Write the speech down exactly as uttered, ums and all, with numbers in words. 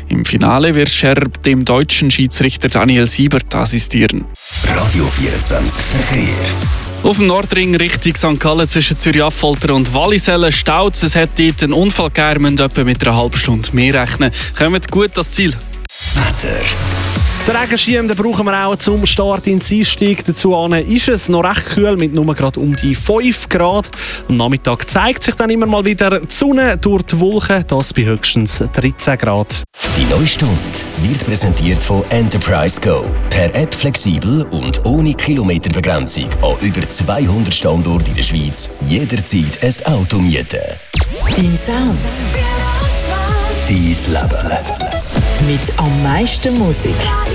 Im Finale wird Scherb dem deutschen Schiedsrichter Daniel Siebert assistieren. Radio vierundzwanzig Verkehr. Auf dem Nordring Richtung Sankt Gallen zwischen Zürich-Affolter und Wallisellen staut es. Es hat dort einen Unfall gegeben, müssen etwa mit einer halben Stunde mehr rechnen. Kommt gut ans Ziel. Wetter. Den Regenschirm den brauchen wir auch zum Start in den Dienstag. Dazu ist es noch recht kühl mit nur gerade um die fünf Grad. Am Nachmittag zeigt sich dann immer mal wieder die Sonne durch die Wolken, das bei höchstens dreizehn Grad. Die neue Stunde wird präsentiert von Enterprise Go. Per App flexibel und ohne Kilometerbegrenzung an über zweihundert Standorten in der Schweiz. Jederzeit ein Auto mieten. Dein Sound. Dein Leben. Mit am meisten Musik.